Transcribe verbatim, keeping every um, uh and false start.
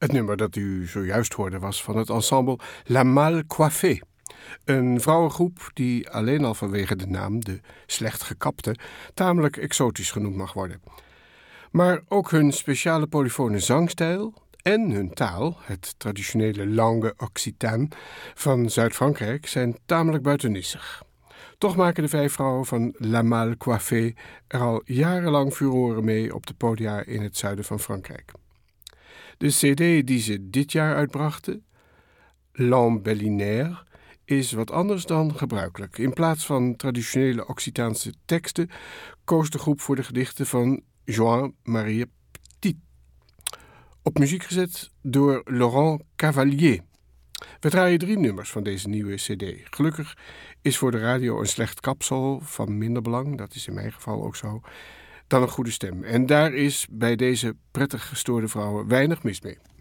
Het nummer dat u zojuist hoorde was van het ensemble La Mal Coiffée. Een vrouwengroep die alleen al vanwege de naam, de slecht gekapte, tamelijk exotisch genoemd mag worden. Maar ook hun speciale polyfone zangstijl en hun taal, het traditionele langue occitane van Zuid-Frankrijk, zijn tamelijk buitennissig. Toch maken de vijf vrouwen van La Mal Coiffée er al jarenlang furoren mee op de podia in het zuiden van Frankrijk. De cd die ze dit jaar uitbrachten, L'Embellinaire, is wat anders dan gebruikelijk. In plaats van traditionele Occitaanse teksten koos de groep voor de gedichten van Jean-Marie Petit. Op muziek gezet door Laurent Cavalier. We draaien drie nummers van deze nieuwe cd. Gelukkig is voor de radio een slecht kapsel van minder belang, dat is in mijn geval ook zo, dan een goede stem. En daar is bij deze prettig gestoorde vrouwen weinig mis mee.